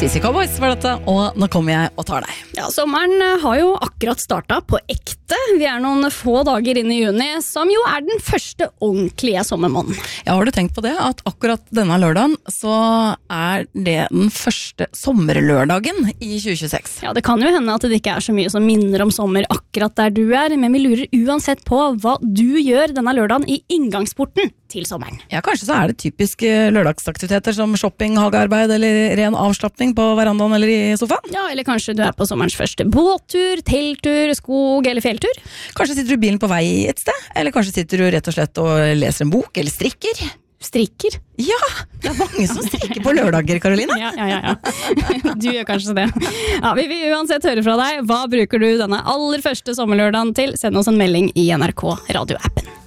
Sissy Cowboys var dette, og nå kommer jeg og tar deg. Ja, sommeren har jo akkurat startet på ekte. Vi noen få dager inn i juni, som jo den første ordentlige sommermåneden. Ja, har du tenkt på det? At akkurat denne lørdagen, så det den første sommerlørdagen i 2026. Ja, det kan jo hende at det ikke så mye som minner om sommer akkurat der du men vi lurer uansett på hva du gjør denne lørdagen i inngangsporten til sommeren. Ja, kanskje så det typiske lørdagsaktiviteter som shopping, hagearbeid eller ren avslappning på verandaen eller i sofaen. Ja, eller kanskje du på sommerens første båttur, telttur, skog eller fjelltur. Kanskje sitter du i bilen på vei et sted, eller kanskje sitter du rett og slett og leser en bok eller strikker. Strikker? Ja, det mange som strikker på lørdager, Karoline. Ja. Du gjør kanskje det. Ja, vi vil uansett høre fra deg. Hva bruker du denne aller første sommerlørdagen til? Send oss en melding i NRK Radio-appen.